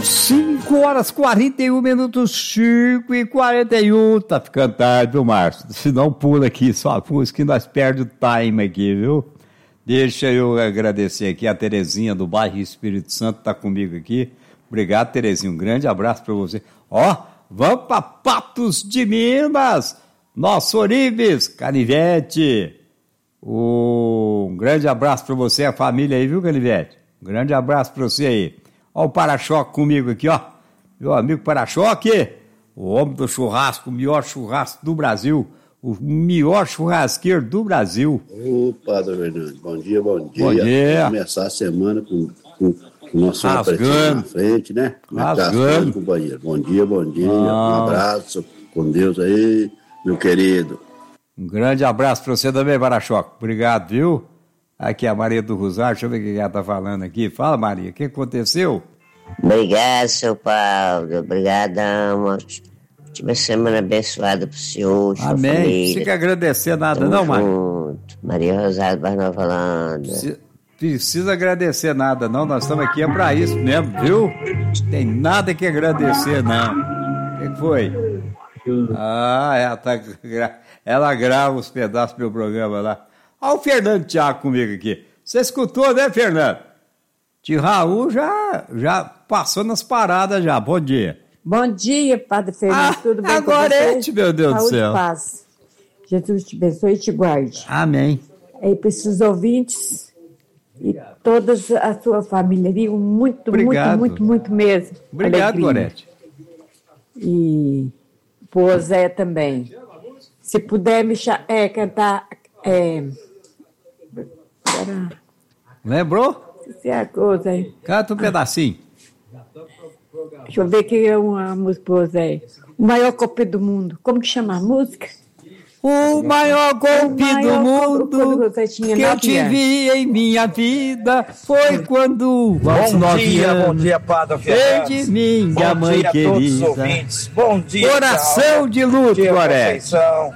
5h41, 5h41. Tá ficando tarde, viu, Márcio? Se não, pula aqui só a música que nós perdemos o time aqui, viu? Deixa eu agradecer aqui a Terezinha do bairro Espírito Santo, tá comigo aqui. Obrigado, Terezinha. Um grande abraço para você. Ó, vamos para Patos de Minas. Nosso Oribes, Canivete. Um grande abraço para você, a família aí, viu, Canivete? Um grande abraço para você aí. Ó o Para-Choque comigo aqui, ó. Meu amigo Para-Choque, o homem do churrasco, o melhor churrasco do Brasil. O melhor churrasqueiro do Brasil. Opa, Dr. Fernando, bom dia. Bom dia. Vamos começar a semana com o nosso pretinho na frente, né? Rasgando. Companheiro. Bom dia. Um abraço, com Deus aí, meu querido. Um grande abraço para você também, Para-Choque. Obrigado, viu? Aqui é a Maria do Rosário, deixa eu ver o que ela tá falando aqui. Fala, Maria, o que aconteceu? Obrigado, seu Paulo. Obrigadão. Tive uma semana abençoada pro senhor, sua Amém. família. Não precisa agradecer nada, Tamo não, Maria. junto. Maria Rosário Barnova Holanda. Precisa agradecer nada, não. Nós estamos aqui é pra isso mesmo, viu? Tem nada que agradecer, não. O que foi? Ela grava os pedaços do meu programa lá. Olha o Fernando Thiago comigo aqui. Você escutou, né, Fernando? Tio Raul já passou nas paradas já. Bom dia. Bom dia, Padre Fernando. Tudo bem agora com você? Meu Deus Saúde do céu. E paz. Jesus te abençoe e te guarde. Amém. E para esses ouvintes e toda a sua família, viu? Muito mesmo. Obrigado, alegria. Gorete. E o Zé também. Se puder me cantar... Lembrou? Isso é a coisa aí. Canta um pedacinho. Deixa eu ver que é uma música pro Zé. O maior golpe do mundo. Como que chama a música? O maior golpe do mundo que eu tive em minha vida foi quando aos 9 anos. Bom dia, Padre Fernando. Desde minha mãe querida. Bom dia a todos os ouvintes. Bom dia, Coração de luto, Gorete.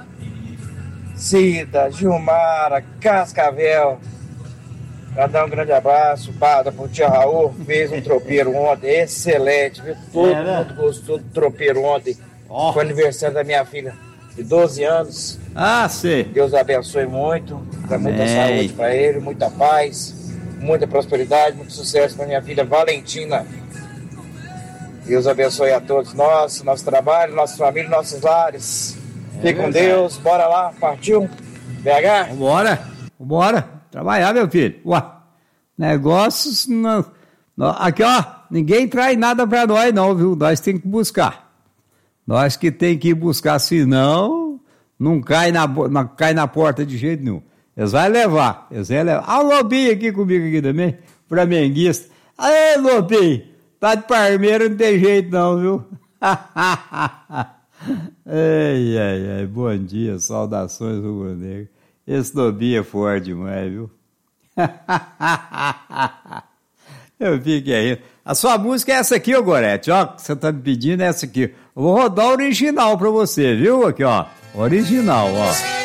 Cida, Gilmara, Cascavel. Pra dar um grande abraço, Padre, pro tio Raul, fez um tropeiro ontem, excelente, viu? Todo mundo gostou do tropeiro ontem. Foi aniversário da minha filha, de 12 anos. Sei. Deus abençoe muito, dá muita saúde pra ele, muita paz, muita prosperidade, muito sucesso pra minha filha Valentina. Deus abençoe a todos nós, nosso trabalho, nossa família, nossos lares. Fique com Deus, bora lá, partiu? BH? Vambora. Trabalhar, meu filho. Negócios... Não. Aqui, ó, ninguém traz nada pra nós, não, viu? Nós tem que buscar. Nós que tem que ir buscar, senão não cai na porta de jeito nenhum. Eles vão levar. Ah, o Lobinho aqui comigo aqui também, flamenguista. Aê, Lobinho, tá de parmeira, não tem jeito não, viu? Ai, bom dia, saudações, rubro-negro. Esse Lobinho é forte demais, viu? Eu fiquei aí. A sua música é essa aqui, ô Gorete, ó, que você tá me pedindo é essa aqui. Eu vou rodar o original pra você, viu? Aqui, ó, original, ó.